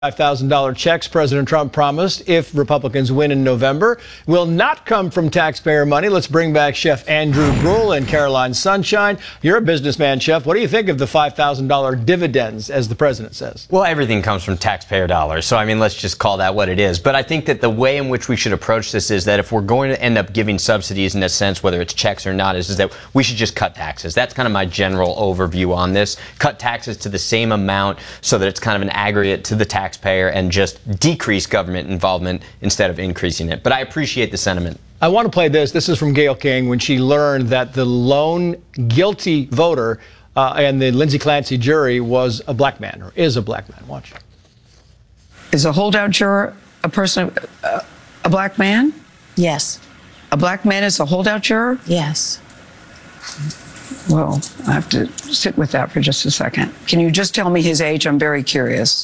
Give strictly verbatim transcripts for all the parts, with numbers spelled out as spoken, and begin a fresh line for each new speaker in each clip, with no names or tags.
five thousand dollars checks President Trump promised if Republicans win in November will not come from taxpayer money. Let's bring back Chef Andrew Gruel and Caroline Sunshine. You're a businessman, Chef. What do you think of the five thousand dollars dividends, as the president says?
Well, everything comes from taxpayer dollars. So, I mean, let's just call that what it is. But I think that the way in which we should approach this is that if we're going to end up giving subsidies in a sense, whether it's checks or not, is, is that we should just cut taxes. That's kind of my general overview on this. Cut taxes to the same amount so that it's kind of an aggregate to the tax taxpayer and just decrease government involvement instead of increasing it. But I appreciate the sentiment.
I want to play this. This is from Gayle King when she learned that the lone guilty voter uh, and the Lindsay Clancy jury was a black man, or is a black man. Watch.
Is a holdout juror a person, uh, a black man?
Yes.
A black man is a holdout juror?
Yes.
Well, I have to sit with that for just a second. Can you just tell me his age? I'm very curious.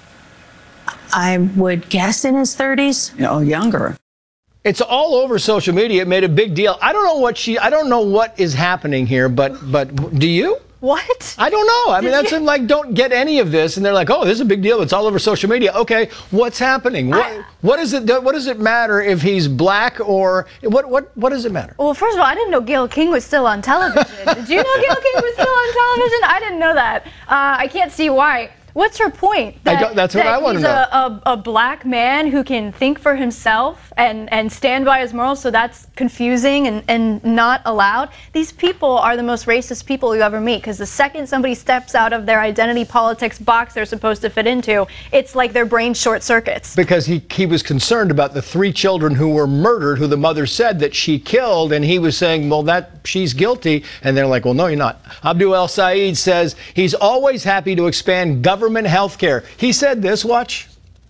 I would guess in his thirties.
Oh, younger.
It's all over social media. It made a big deal. I don't know what she, I don't know what is happening here, but, but do you?
What?
I don't know. I mean, that's like, don't get any of this. And they're like, oh, this is a big deal. It's all over social media. Okay, what's happening? What,
I,
what is it? What does it matter if he's black or what? What? What does it matter?
Well, first of all, I didn't know Gayle King was still on television. Did you know Gayle King was still on television? I didn't know that. Uh, I can't see why. What's her point?
That, I don't, that's what I want to know.
He's a, a, a black man who can think for himself and, and stand by his morals, so that's confusing and, and not allowed. These people are the most racist people you ever meet, because the second somebody steps out of their identity politics box they're supposed to fit into, it's like their brain short circuits.
Because he, he was concerned about the three children who were murdered, who the mother said that she killed, and he was saying, well, that she's guilty. And they're like, well, no, you're not. Abdul El Said says he's always happy to expand government Government health care. He said this, watch.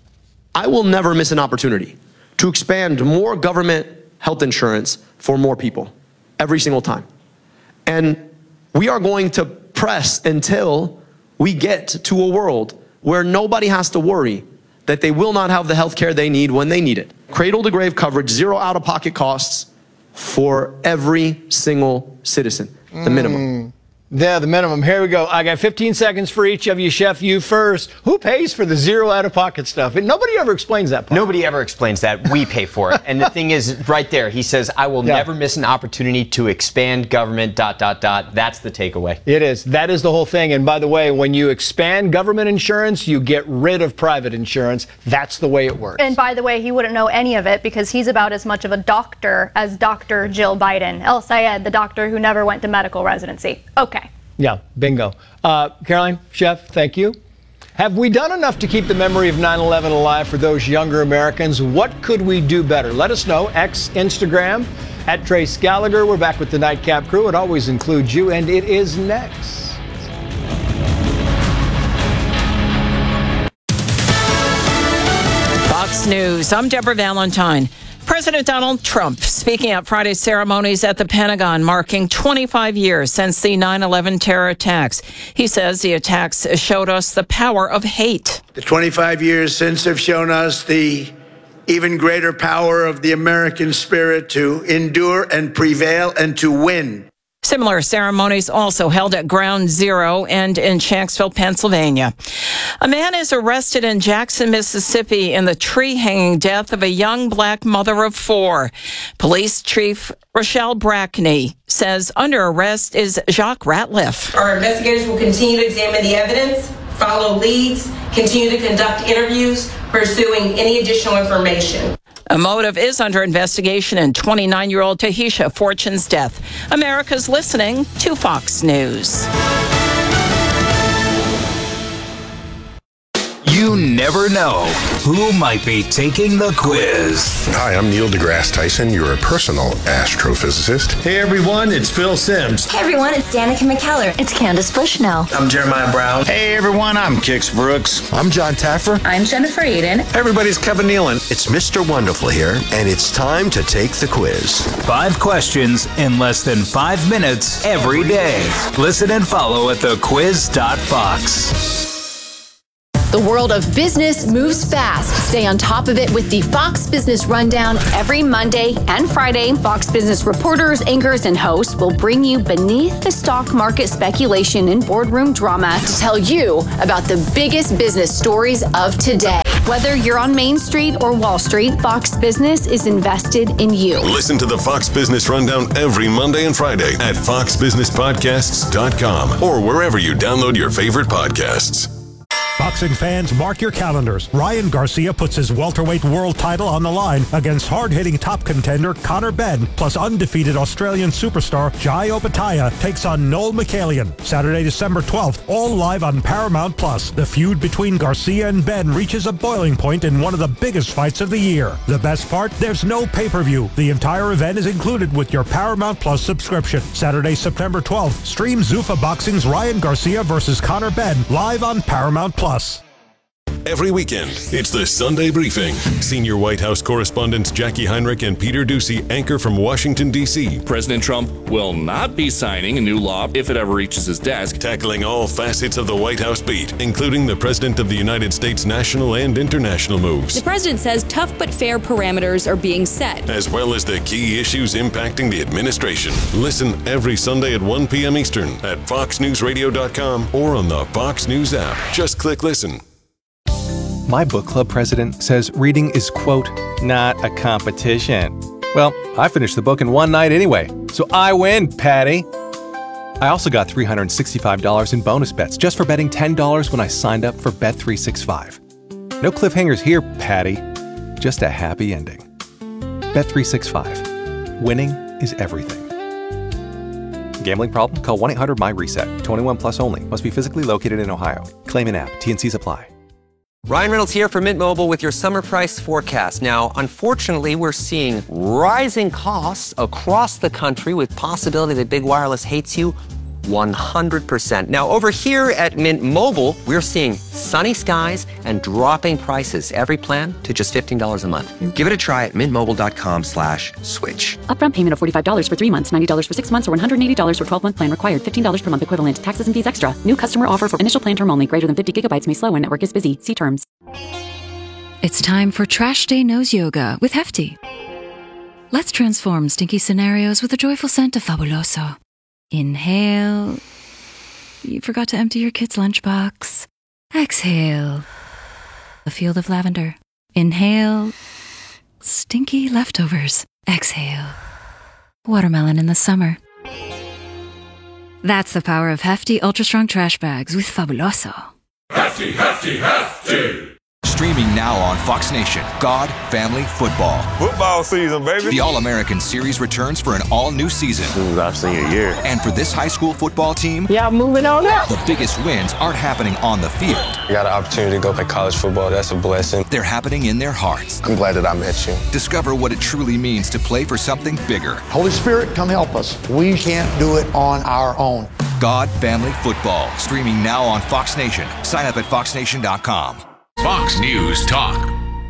I will never miss an opportunity to expand more government health insurance for more people every single time. And we are going to press until we get to a world where nobody has to worry that they will not have the health care they need when they need it. Cradle to grave coverage, zero out-of-pocket costs for every single citizen, the minimum.
Mm. Yeah, the minimum. Here we go. I got fifteen seconds for each of you. Chef, you first. Who pays for the zero out-of-pocket stuff? And nobody ever explains that part.
Nobody ever explains that. We pay for it. And the thing is, right there, he says, I will yeah. never miss an opportunity to expand government, dot, dot, dot. That's the takeaway.
It is. That is the whole thing. And by the way, when you expand government insurance, you get rid of private insurance. That's the way it works.
And by the way, he wouldn't know any of it because he's about as much of a doctor as Doctor Jill Biden. El Sayed, the doctor who never went to medical residency. Okay.
Yeah, bingo. Uh, Caroline, Chef, thank you. Have we done enough to keep the memory of nine eleven alive for those younger Americans? What could we do better? Let us know. X, Instagram, at Trace Gallagher. We're back with the Nightcap Crew. It always includes you, and it is next.
Fox News. I'm Deborah Valentine. President Donald Trump speaking at Friday's ceremonies at the Pentagon, marking twenty-five years since the nine eleven terror attacks. He says the attacks showed us the power of hate.
The twenty-five years since have shown us the even greater power of the American spirit to endure and prevail and to win.
Similar ceremonies also held at Ground Zero and in Shanksville, Pennsylvania. A man is arrested in Jackson, Mississippi in the tree-hanging death of a young black mother of four. Police Chief Rochelle Brackney says under arrest is Jacques Ratliff.
Our investigators will continue to examine the evidence, follow leads, continue to conduct interviews, pursuing any additional information.
A motive is under investigation in twenty-nine-year-old Tahisha Fortune's death. America's listening to Fox News.
You never know who might be taking the quiz.
Hi, I'm Neil deGrasse Tyson, your personal astrophysicist.
Hey everyone, it's Phil Simms.
Hey everyone, it's Danica McKellar. It's Candace Bushnell.
I'm Jeremiah Brown.
Hey everyone, I'm Kix Brooks.
I'm John Taffer.
I'm Jennifer Eden.
Everybody's Kevin Nealon.
It's Mister Wonderful here, and it's time to take the quiz.
Five questions in less than five minutes every day. Listen and follow at the quiz dot fox.
The world of business moves fast. Stay on top of it with the Fox Business Rundown every Monday and Friday. Fox Business reporters, anchors, and hosts will bring you beneath the stock market speculation and boardroom drama to tell you about the biggest business stories of today. Whether you're on Main Street or Wall Street, Fox Business is invested in you.
Listen to the Fox Business Rundown every Monday and Friday at fox business podcasts dot com or wherever you download your favorite podcasts.
Boxing fans, mark your calendars. Ryan Garcia puts his welterweight world title on the line against hard-hitting top contender Conor Benn, plus undefeated Australian superstar Jai Opetaia takes on Noel McCallion. Saturday, December twelfth, all live on Paramount Plus. The feud between Garcia and Benn reaches a boiling point in one of the biggest fights of the year. The best part? There's no pay-per-view. The entire event is included with your Paramount Plus subscription. Saturday, September twelfth, stream Zuffa Boxing's Ryan Garcia versus Conor Benn live on Paramount Plus.
Every weekend, it's the Sunday Briefing. Senior White House correspondents Jackie Heinrich and Peter Doocy anchor from Washington, D C
President Trump will not be signing a new law if it ever reaches his desk.
Tackling all facets of the White House beat, including the President of the United States' national and international moves.
The president says tough but fair parameters are being set,
as well as the key issues impacting the administration. Listen every Sunday at one p.m. Eastern at fox news radio dot com or on the Fox News app. Just click listen.
My book club president says reading is, quote, not a competition. Well, I finished the book in one night anyway, so I win, Patty. I also got three hundred sixty-five dollars in bonus bets just for betting ten dollars when I signed up for Bet three sixty-five. No cliffhangers here, Patty. Just a happy ending. Bet three sixty-five. Winning is everything. Gambling problem? Call one eight hundred M Y RESET. twenty-one plus only. Must be physically located in Ohio. Claim in app. T and C's apply.
Ryan Reynolds here for Mint Mobile with your summer price forecast. Now, unfortunately, we're seeing rising costs across the country with possibility that big wireless hates you one hundred percent. Now, over here at Mint Mobile, we're seeing sunny skies and dropping prices. Every plan to just fifteen dollars a month. Give it a try at mintmobile.com slash switch.
Upfront payment of forty-five dollars for three months, ninety dollars for six months, or one hundred eighty dollars for twelve-month plan required. fifteen dollars per month equivalent. Taxes and fees extra. New customer offer for initial plan term only. Greater than fifty gigabytes may slow when network is busy. See terms.
It's time for Trash Day Nose Yoga with Hefty. Let's transform stinky scenarios with a joyful scent of Fabuloso. Inhale. You forgot to empty your kid's lunchbox. Exhale. A field of lavender. Inhale. Stinky leftovers. Exhale. Watermelon in the summer. That's the power of Hefty Ultra Strong Trash Bags with Fabuloso.
Hefty, hefty, hefty!
Streaming now on Fox Nation, God, Family, Football.
Football season, baby.
The All-American Series returns for an all-new season.
Ooh, I've seen a year.
And for this high school football team,
yeah, moving on up.
The biggest wins aren't happening on the field.
I got an opportunity to go play college football. That's a blessing.
They're happening in their hearts.
I'm glad that I met you.
Discover what it truly means to play for something bigger.
Holy Spirit, come help us. We can't do it on our own.
God, Family, Football. Streaming now on Fox Nation. Sign up at fox nation dot com.
Fox News Talk.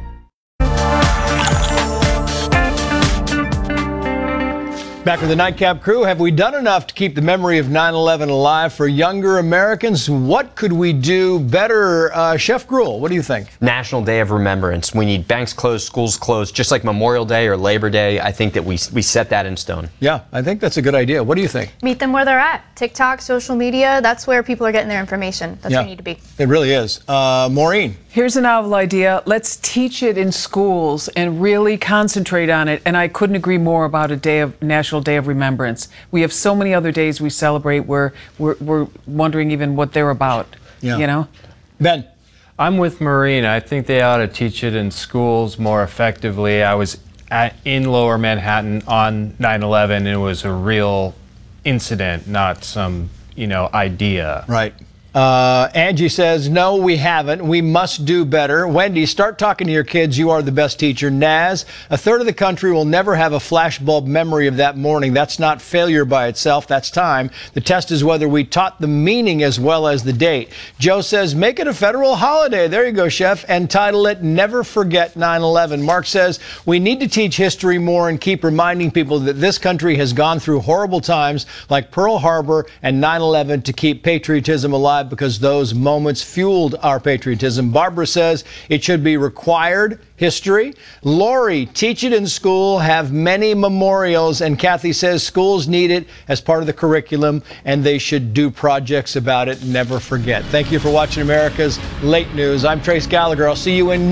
Back with the Nightcap crew. Have we done enough to keep the memory of nine eleven alive for younger Americans? What could we do better? Uh, Chef Gruel, what do you think?
National Day of Remembrance. We need banks closed, schools closed, just like Memorial Day or Labor Day. I think that we we set that in stone.
Yeah, I think that's a good idea. What do you think?
Meet them where they're at. TikTok, social media, that's where people are getting their information. That's
yeah,
where you need to be.
It really is. Uh, Maureen.
Here's a novel idea. Let's teach it in schools and really concentrate on it. And I couldn't agree more about a day of National Day of Remembrance. We have so many other days we celebrate where we're, we're wondering even what they're about. Yeah. You know?
Ben.
I'm with Maureen. I think they ought to teach it in schools more effectively. I was at, in Lower Manhattan on nine eleven, and it was a real incident, not some, you know, idea.
Right. Uh, Angie says, no, we haven't. We must do better. Wendy, start talking to your kids. You are the best teacher. Naz, a third of the country will never have a flashbulb memory of that morning. That's not failure by itself. That's time. The test is whether we taught the meaning as well as the date. Joe says, make it a federal holiday. There you go, Chef. And title it Never Forget nine eleven. Mark says, we need to teach history more and keep reminding people that this country has gone through horrible times like Pearl Harbor and nine eleven to keep patriotism alive alive because those moments fueled our patriotism. Barbara says it should be required history. Lori, teach it in school, have many memorials. And Kathy says schools need it as part of the curriculum, and they should do projects about it. Never forget. Thank you for watching America's Late News. I'm Trace Gallagher. I'll see you in